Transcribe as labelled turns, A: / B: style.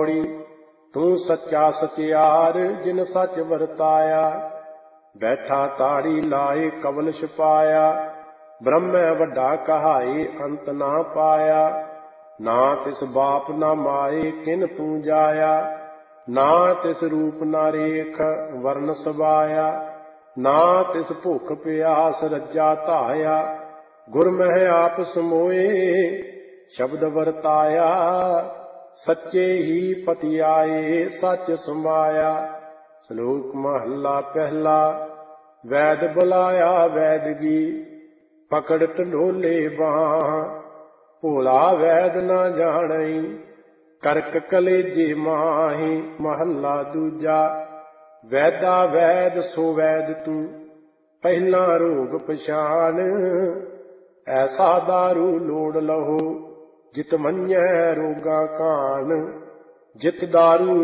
A: ਪੌੜੀ। ਤੂੰ ਸੱਚਾ ਸਚਿਆਰ ਜਿਨ ਸੱਚ ਵਰਤਾਇਆ, ਬੈਠਾ ਤਾੜੀ ਲਾਏ ਕਵਲ ਛਪਾਇਆ। ਬ੍ਰਹਮੈ ਵੱਡਾ ਕਹਾਏ ਅੰਤ ਨਾ ਪਾਇਆ, ਨਾ ਤਿਸ ਬਾਪ ਨਾ ਮਾਏ ਕਿਨ ਤੂੰ ਜਾਇਆ। ਨਾ ਤਿਸ ਰੂਪ ਨਾ ਰੇਖ ਵਰਨ ਸਬਾਇਆ, ਨਾ ਤਿਸ ਭੁੱਖ ਪਿਆਸ ਰੱਜਾ ਧਾਇਆ। ਗੁਰ ਮਹਿ ਆਪ ਸਮੋਏ ਸ਼ਬਦ ਵਰਤਾਇਆ, ਸੱਚੇ ਹੀ ਪਤੀ ਆਏ ਸੱਚ ਸਮਾਇਆ। ਸ਼ਲੋਕ ਮਹੱਲਾ ਪਹਿਲਾ। ਵੈਦ ਬੁਲਾਇਆ ਵੈਦਗੀ, ਪਕੜ ਢੰਡੋਲੇ ਬਾਹ। ਭੋਲਾ ਵੈਦ ਨਾ ਜਾਣਈ, ਕਰਕ ਕਲੇਜੇ ਮਾਹੀ। ਮਹੱਲਾ ਦੂਜਾ। ਵੈਦਾ ਵੈਦ ਸੋ ਵੈਦ ਤੂੰ, ਪਹਿਲਾਂ ਰੋਗ ਪਛਾਣ। ਐਸਾ ਦਾਰੂ ਲੋੜ ਲਹੋ, ਜਿਤ ਮੰਨੈ ਰੋਗਾ ਕਾਣ। ਜਿਤ ਦਾਰੂ